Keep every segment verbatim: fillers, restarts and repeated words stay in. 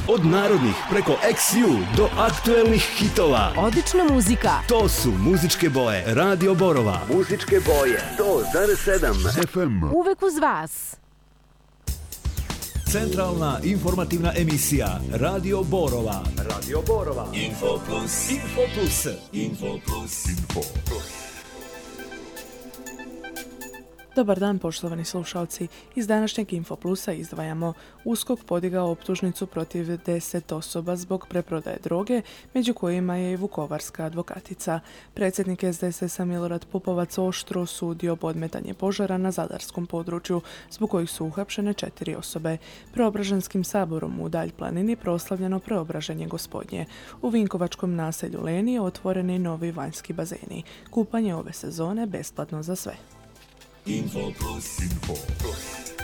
Od narodnih preko eks ju do aktuelnih hitova. Odlična muzika. To su muzičke boje Radio Borova. Muzičke boje sto zarez sedam ef em. Uvek uz vas. Centralna informativna emisija Radio Borova. Radio Borova. Info plus. Info plus. Info plus. Info plus. Dobar dan, poštovani slušalci. Iz današnjeg Info Plusa izdvajamo: USKOK podigao optužnicu protiv deset osoba zbog preprodaje droge, među kojima je i vukovarska advokatica. Predsjednik es de es es-a Milorad Pupovac oštro osudio podmetanje požara na zadarskom području, zbog kojih su uhapšene četiri osobe. Preobraženskim saborom u Dalj planini proslavljeno preobraženje Gospodnje. U vinkovačkom naselju Leni je otvoreni novi vanjski bazeni. Kupanje ove sezone besplatno za sve. Info plus. Info plus.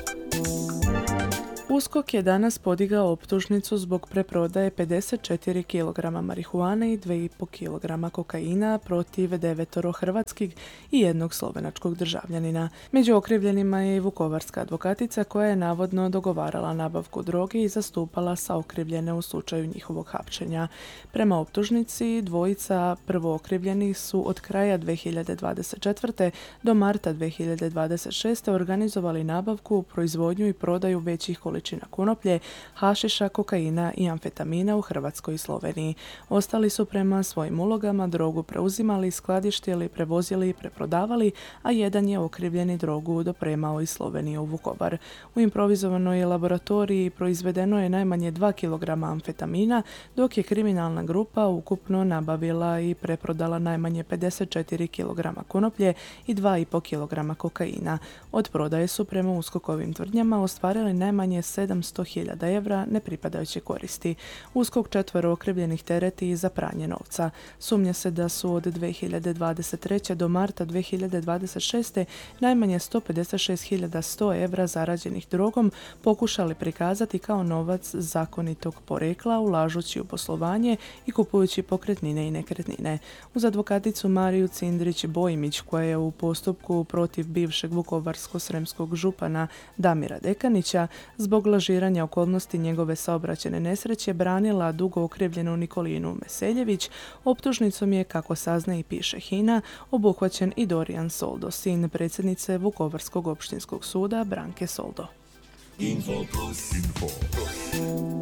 USKOK je danas podigao optužnicu zbog preprodaje pedeset četiri kilograma marihuane i dva i pol kilograma kokaina protiv devetoro hrvatskih i jednog slovenačkog državljanina. Među okrivljenima je i vukovarska advokatica koja je navodno dogovarala nabavku droge i zastupala sa okrivljene u slučaju njihovog hapšenja. Prema optužnici, dvojica prvookrivljenih su od kraja dvije hiljade dvadeset četvrte. do marta dvije hiljade dvadeset šeste. organizovali nabavku, proizvodnju i prodaju većih količina konoplje, hašiša, kokaina i amfetamina u Hrvatskoj i Sloveniji. Ostali su prema svojim ulogama drogu preuzimali, skladištili, prevozili i preprodavali, a jedan je okrivljeni drogu dopremao iz Slovenije u Vukovar. U improvizovanoj laboratoriji proizvedeno je najmanje dva kilograma amfetamina, dok je kriminalna grupa ukupno nabavila i preprodala najmanje pedeset četiri kilograma konoplje i dva i pol kilograma kokaina. Od prodaje su prema USKOK-ovim tvrdnjama ostvarili najmanje sedamsto hiljada evra nepripadajuće koristi. USKOK četvero okrivljenih tereti i za pranje novca. Sumnja se da su od dvije hiljade dvadeset treće. do marta dvije hiljade dvadeset šeste. najmanje sto pedeset šest hiljada sto evra zarađenih drogom pokušali prikazati kao novac zakonitog porekla, ulažući u poslovanje i kupujući pokretnine i nekretnine. Uz advokaticu Mariju Cindrić-Bojimić, koja je u postupku protiv bivšeg vukovarsko-sremskog župana Damira Dekanića zbog lažiranja okolnosti njegove saobraćajne nesreće branila dugo okrivljenu Nikolinu Meseljević, optužnicom je, kako sazna i piše Hina, obuhvaćen i Dorijan Soldo, sin predsjednice Vukovarskog opštinskog suda Branke Soldo. Info plus. Info plus.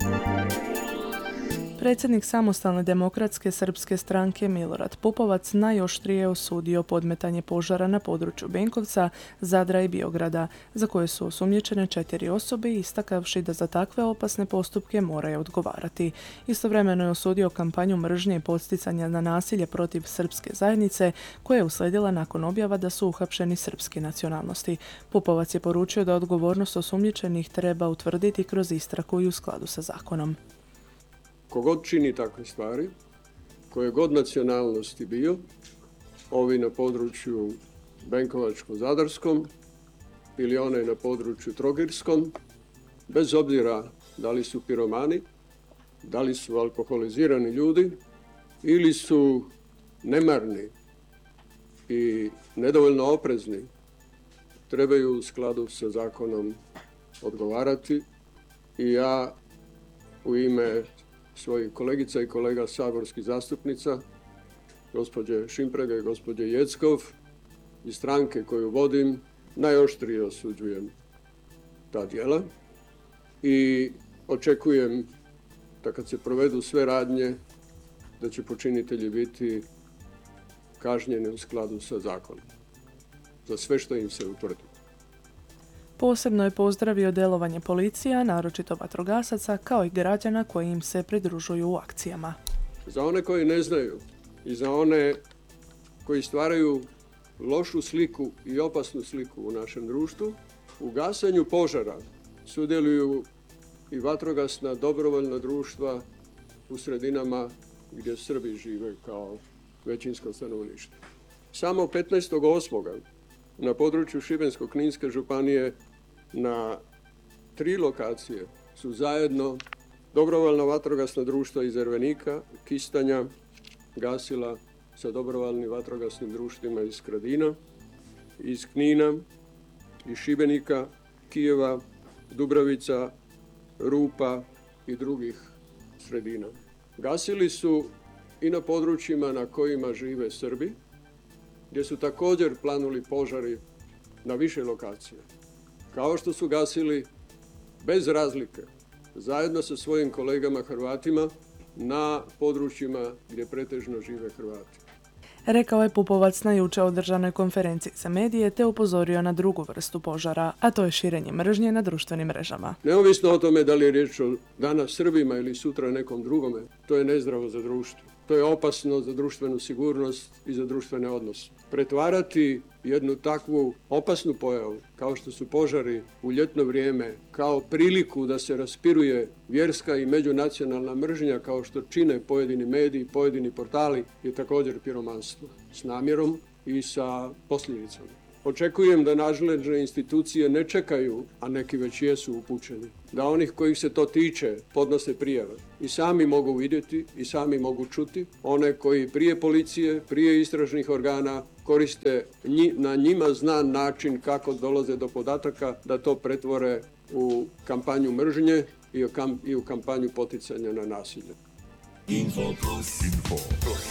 Predsjednik Samostalne demokratske srpske stranke Milorad Pupovac najoštrije osudio podmetanje požara na području Benkovca, Zadra i Biograda, za koje su osumnjičene četiri osobe, istakavši da za takve opasne postupke moraju odgovarati. Istovremeno je osudio kampanju mržnje i podsticanja na nasilje protiv srpske zajednice, koja je usledila nakon objava da su uhapšeni srpske nacionalnosti. Pupovac je poručio da odgovornost osumnjičenih treba utvrditi kroz istragu i u skladu sa zakonom. Kogod čini takve stvari, koje god nacionalnosti bio, ovi na području Benkovačko-Zadarskom ili one na području Trogirskom, bez obzira da li su piromani, da li su alkoholizirani ljudi ili su nemarni i nedovoljno oprezni, trebaju u skladu sa zakonom odgovarati. I ja u ime svojih kolegica i kolega saborskih zastupnica, gospođe Šimprega i gospođe Jeckov i stranke koju vodim, najoštrije osuđujem ta djela i očekujem da kad se provedu sve radnje, da će počinitelji biti kažnjeni u skladu sa zakonom za sve što im se utvrdi. Posebno je pozdravio djelovanje policija, naročito vatrogasaca, kao i građana koji im se pridružuju u akcijama. Za one koji ne znaju i za one koji stvaraju lošu sliku i opasnu sliku u našem društvu, u gasenju požara sudjeluju i vatrogasna dobrovoljna društva u sredinama gdje Srbi žive kao većinsko stanovništvo. Samo petnaestog osmog na području Šibensko-kninske županije na tri lokacije su zajedno dobrovoljna vatrogasna društva iz Ervenika, Kistanja, gasila sa dobrovoljnim vatrogasnim društvima iz Skradina, iz Knina, iz Šibenika, Kijeva, Dubravica, Rupa i drugih sredina. Gasili su i na područjima na kojima žive Srbi, gdje su također planuli požari na više lokacija. Kao što su gasili bez razlike, zajedno sa svojim kolegama Hrvatima, na područjima gdje pretežno žive Hrvati. Rekao je Pupovac na juče održanoj konferenciji za medije te upozorio na drugu vrstu požara, a to je širenje mržnje na društvenim mrežama. Neovisno o tome da li je riječ o danas Srbima ili sutra nekom drugome, to je nezdravo za društvo. To je opasno za društvenu sigurnost i za društvene odnose. Pretvarati jednu takvu opasnu pojavu, kao što su požari u ljetno vrijeme, kao priliku da se raspiruje vjerska i međunacionalna mržnja, kao što čine pojedini mediji, pojedini portali, je također piromanstvo s namjerom i sa posljedicama. Očekujem da nadležne institucije ne čekaju, a neki već jesu upućeni, da onih kojih se to tiče podnose prijave. I sami mogu vidjeti i sami mogu čuti one koji prije policije, prije istražnih organa koriste na njima znan način kako dolaze do podataka da to pretvore u kampanju mržnje i u kampanju poticanja na nasilje. Info plus. Info plus.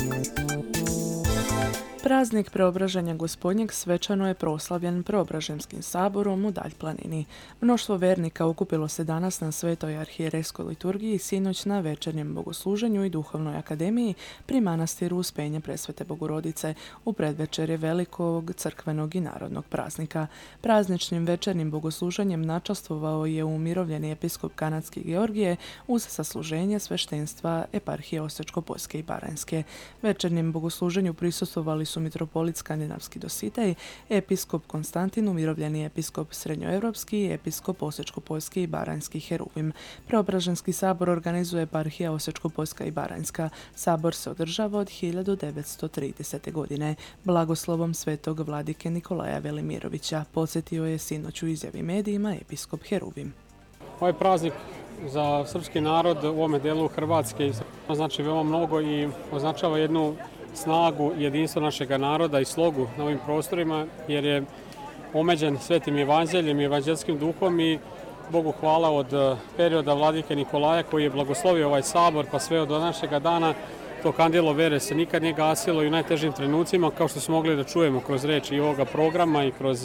Praznik Preobraženja Gospodnjeg svečano je proslavljen Preobraženskim saborom u Dalj planini. Mnoštvo vernika okupilo se danas na Svetoj arhijerejskoj liturgiji, sinoć na večernjem bogosluženju i duhovnoj akademiji pri manastiru Uspenje Presvete Bogorodice u predvečerje velikog crkvenog i narodnog praznika. Prazničnim večernjim bogosluženjem načastvovao je umirovljeni episkop kanadski Georgije uz sasluženje sveštenstva eparhije Osječko-poljske i Baranjske. Večernjem bogosluženju prisustvovali su mitropolit skandinavski Dositej, episkop Konstantin, umirovljeni episkop srednjoevropski i episkop Osječko-poljski i Baranjski Heruvim. Preobraženski sabor organizuje eparhija Osječko-poljska i Baranjska. Sabor se održava od hiljadu devetsto tridesete. godine. Blagoslovom svetog vladike Nikolaja Velimirovića, podsjetio je sinoć u izjavi medijima episkop Heruvim. Ovaj praznik za srpski narod u ovome delu Hrvatske znači veoma mnogo i označava jednu snagu i jedinstvo našega naroda i slogu na ovim prostorima, jer je omeđen svetim evanđeljem i evanđelskim duhom i Bogu hvala od perioda vladike Nikolaja koji je blagoslovio ovaj sabor pa sve od današnjega dana. To kandilo vere se nikad nije gasilo i u najtežim trenucima, kao što smo mogli da čujemo kroz reči i ovoga programa i kroz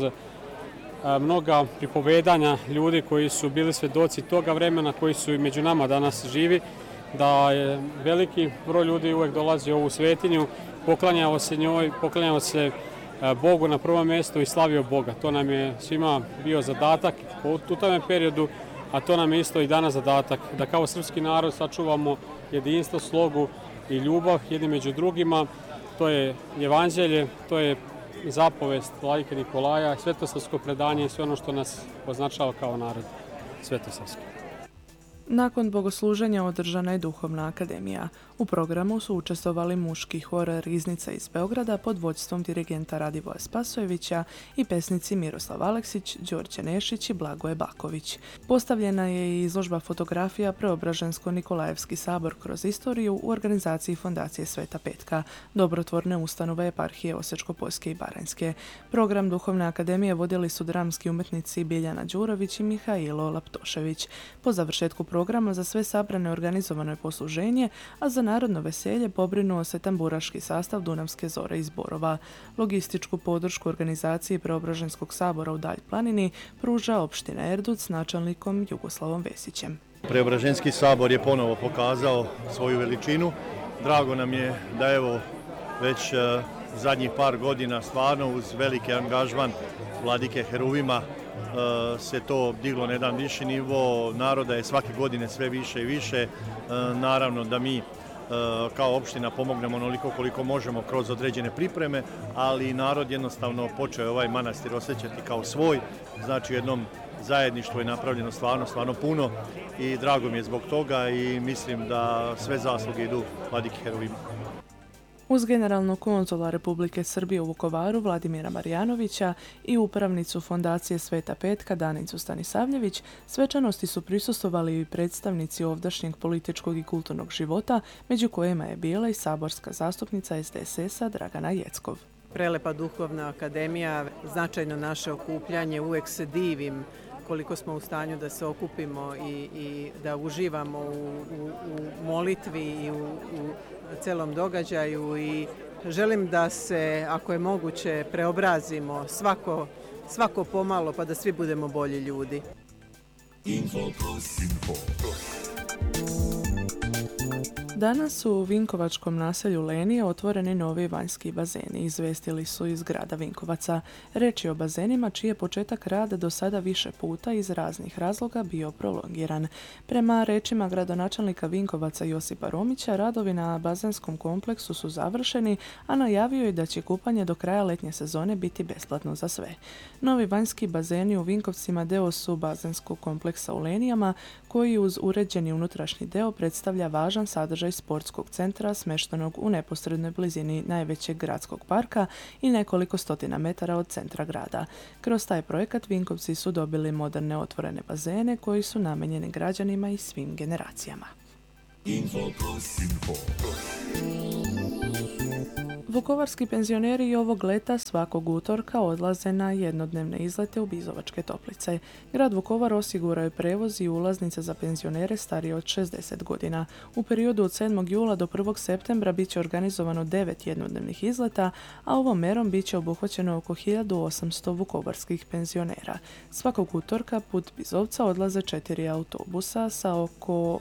mnoga pripovedanja ljudi koji su bili svedoci toga vremena, koji su i među nama danas živi, da je veliki broj ljudi uvek dolazi u ovu svetinju, poklanjao se njoj, poklanjao se Bogu na prvom mjestu i slavio Boga. To nam je svima bio zadatak u tome periodu, a to nam je isto i danas zadatak, da kao srpski narod sačuvamo jedinstvo, slogu i ljubav jedni među drugima. To je evanđelje, to je zapovest vladike Nikolaja, svetosavsko predanje i sve ono što nas označava kao narod svetosavski. Nakon bogosluženja održana je duhovna akademija. U programu su učestvovali muški hor Riznica iz Beograda pod vodstvom dirigenta Radivoja Spasojevića i pesnici Miroslav Aleksić, Đorđe Nešić i Blagoje Baković. Postavljena je i izložba fotografija Preobražensko-Nikolajevski sabor kroz istoriju u organizaciji Fondacije Sveta Petka, dobrotvorne ustanove eparhije Osječko-poljske i Baranjske. Program duhovne akademije vodili su dramski umjetnici Biljana Đurović i Mihailo Laptošević. Po završetku programa za sve sabrane organizovano je posluženje, a za narodno veselje pobrinuo se tamburaški sastav Dunavske zore iz Borova. Logističku podršku organizaciji Preobraženskog sabora u Dalj planini pruža opština Erdut s načelnikom Jugoslavom Vesićem. Preobraženski sabor je ponovo pokazao svoju veličinu. Drago nam je da evo već zadnjih par godina stvarno uz veliki angažman vladike Heruvima se to diglo na jedan viši nivo, naroda je svake godine sve više i više. Naravno da mi kao opština pomognemo onoliko koliko možemo kroz određene pripreme, ali narod jednostavno počeo ovaj manastir osjećati kao svoj, znači u jednom zajedništvu je napravljeno stvarno, stvarno puno i drago mi je zbog toga i mislim da sve zasluge idu vladiki Heruvima. Uz generalnog konzula Republike Srbije u Vukovaru Vladimira Marjanovića i upravnicu Fondacije Sveta Petka Danicu Stanisavljević, svečanosti su prisustvovali i predstavnici ovdašnjeg političkog i kulturnog života, među kojima je bila i saborska zastupnica S D S S-a Dragana Jeckov. Prelepa duhovna akademija, značajno naše okupljanje, uvek se divim koliko smo u stanju da se okupimo i, i da uživamo u, u, u molitvi i u, u celom događaju i želim da se, ako je moguće, preobrazimo svako, svako pomalo pa da svi budemo bolji ljudi. Info plus. Info plus. Danas u vinkovačkom naselju Lenije otvoreni novi vanjski bazeni, izvestili su iz grada Vinkovaca. Reč je o bazenima čiji je početak rada do sada više puta iz raznih razloga bio prolongiran. Prema rečima gradonačelnika Vinkovaca Josipa Romića, radovi na bazenskom kompleksu su završeni, a najavio je da će kupanje do kraja letnje sezone biti besplatno za sve. Novi vanjski bazeni u Vinkovcima deo su bazenskog kompleksa u Lenijama, koji uz uređeni unutrašnji deo predstavlja važan sadržaj sportskog centra smještenog u neposrednoj blizini najvećeg gradskog parka i nekoliko stotina metara od centra grada. Kroz taj projekat Vinkovci su dobili moderne otvorene bazene koji su namijenjeni građanima i svim generacijama. Info plus. Info plus. Vukovarski penzioneri i ovog leta svakog utorka odlaze na jednodnevne izlete u Bizovačke Toplice. Grad Vukovar osigurao je prevoz i ulaznice za penzionere starije od šezdeset godina. U periodu od sedmog jula do prvog septembra bit će organizovano devet jednodnevnih izleta, a ovom merom bit će obuhvaćeno oko hiljadu osamsto vukovarskih penzionera. Svakog utorka put Bizovca odlaze četiri autobusa sa oko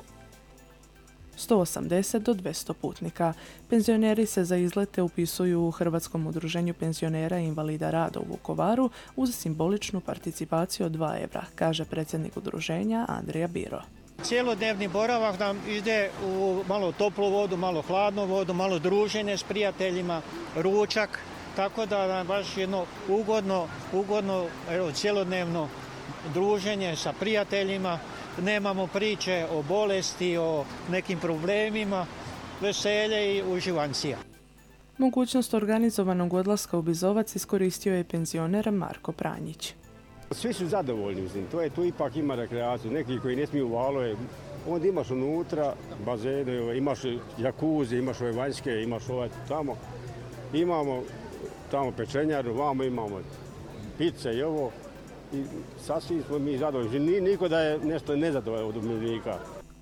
sto osamdeset do dvjesto putnika. Penzioneri se za izlete upisuju u Hrvatskom udruženju penzionera i invalida rada u Vukovaru uz simboličnu participaciju od dva evra, kaže predsjednik udruženja Andrija Biro. Cijelodnevni boravak nam ide u malo toplu vodu, malo hladnu vodu, malo druženje s prijateljima, ručak, tako da nam baš jedno ugodno, ugodno evo, cijelodnevno druženje sa prijateljima. Nemamo priče o bolesti, o nekim problemima, veselje i uživancija. Mogućnost organizovanog odlaska u Bizovac iskoristio je penzioner Marko Pranjić. Svi su zadovoljni, mislim, to je, tu ipak ima rekreaciju. Neki koji ne smiju u valove, onda imaš unutra bazene, imaš jakuze, imaš ove vanjske, imaš ovaj tamo. Imamo tamo pečenjaru, vamo imamo pice i ovo. I sasvim smo mi zadovoljni. Niko da je nešto nezadovoljan od umirovljenika.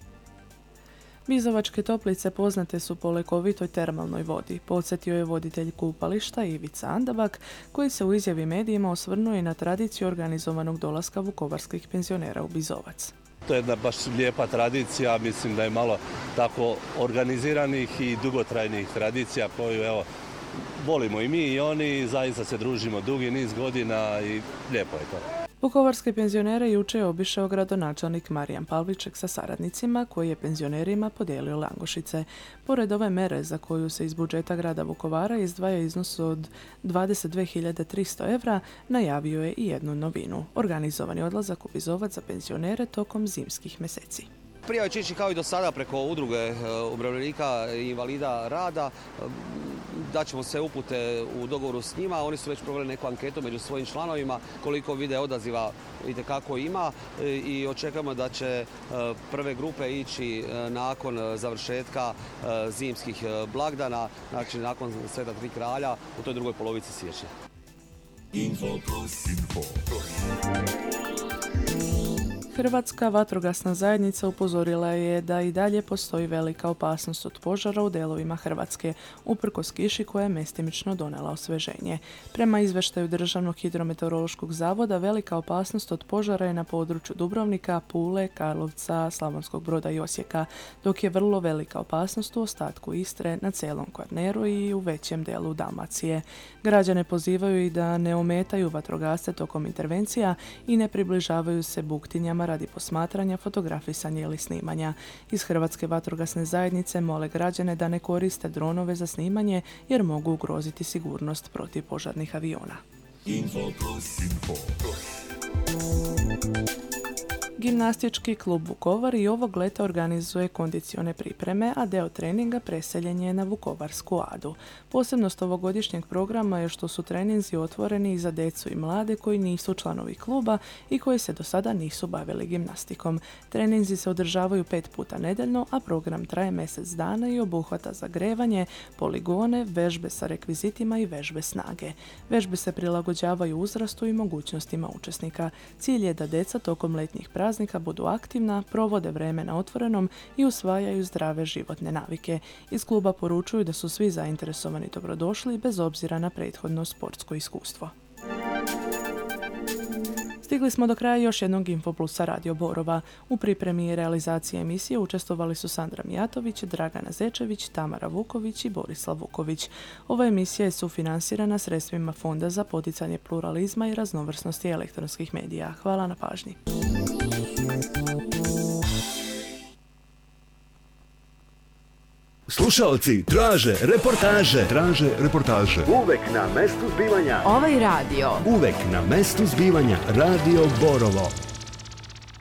Bizovačke Toplice poznate su po lekovitoj termalnoj vodi, podsjetio je voditelj kupališta Ivica Andabak, koji se u izjavi medijima osvrnuo i na tradiciju organizovanog dolaska vukovarskih penzionera u Bizovac. To je jedna baš lijepa tradicija, mislim da je malo tako organiziranih i dugotrajnih tradicija koju evo volimo i mi i oni, zaista se družimo dugi niz godina i lijepo je to. Vukovarske penzionere jučer je obišao gradonačelnik Marijan Pavliček sa saradnicima, koji je penzionerima podijelio langošice. Pored ove mere za koju se iz budžeta grada Vukovara izdvaja iznos od dvadeset dvije hiljade tristo evra, najavio je i jednu novinu. Organizovani odlazak u Bizovac za penzionere tokom zimskih mjeseci. Prijava će ići kao i do sada preko udruge umirovljenika i invalida rada. Daćemo se upute u dogovoru s njima. Oni su već proveli neku anketu među svojim članovima koliko vide odaziva itekako ima i očekujemo da će prve grupe ići nakon završetka zimskih blagdana, znači nakon Sveta Tri kralja u toj drugoj polovici siječnja. Info plus. Info plus. Hrvatska vatrogasna zajednica upozorila je da i dalje postoji velika opasnost od požara u delovima Hrvatske, uprkos kiši koja je mestimično donela osveženje. Prema izveštaju Državnog hidrometeorološkog zavoda, velika opasnost od požara je na području Dubrovnika, Pule, Karlovca, Slavonskog Broda i Osijeka, dok je vrlo velika opasnost u ostatku Istre, na cijelom Kvarneru i u većem delu Dalmacije. Građane pozivaju i da ne ometaju vatrogasce tokom intervencija i ne približavaju se buktinjama radi posmatranja, fotografisanja ili snimanja. Iz Hrvatske vatrogasne zajednice mole građane da ne koriste dronove za snimanje jer mogu ugroziti sigurnost protivpožarnih aviona. Info plus. Info plus. Gimnastički klub Vukovar i ovog leta organizuje kondicione pripreme, a deo treninga preseljen je na Vukovarsku adu. Posebnost ovogodišnjeg programa je što su treninzi otvoreni i za djecu i mlade koji nisu članovi kluba i koji se do sada nisu bavili gimnastikom. Treninzi se održavaju pet puta nedeljno, a program traje mjesec dana i obuhvata zagrevanje, poligone, vežbe sa rekvizitima i vežbe snage. Vežbe se prilagođavaju uzrastu i mogućnostima učesnika. Cilj je da djeca tokom letnjih praznika budu aktivna, provode vreme na otvorenom i usvajaju zdrave životne navike. Iz kluba poručuju da su svi zainteresovani dobrodošli bez obzira na prethodno sportsko iskustvo. Stigli smo do kraja još jednog Infoplusa Radio Borova. U pripremi i realizaciji emisije učestvovali su Sandra Mijatović, Dragana Zečević, Tamara Vuković i Borislav Vuković. Ova emisija je sufinansirana sredstvima Fonda za poticanje pluralizma i raznovrsnosti elektronskih medija. Hvala na pažnji. Slušalci traže reportaže, traže reportaže. Uvek na mestu zbivanja. Ovaj radio. Uvek na mestu zbivanja. Radio Borovo.